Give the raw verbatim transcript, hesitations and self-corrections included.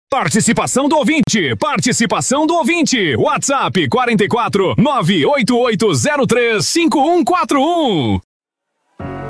Participação do ouvinte, participação do ouvinte, WhatsApp quatro quatro nove oito oito zero três cinco um quatro um.